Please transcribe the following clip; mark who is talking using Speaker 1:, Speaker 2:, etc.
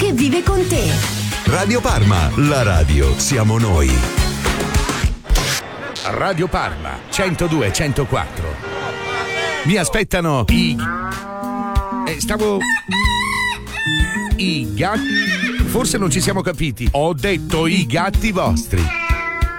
Speaker 1: che vive con te.
Speaker 2: Radio Parma, la radio siamo noi.
Speaker 3: Radio Parma 102 104. Mi aspettano i gatti. Forse non ci siamo capiti. Ho detto i gatti vostri.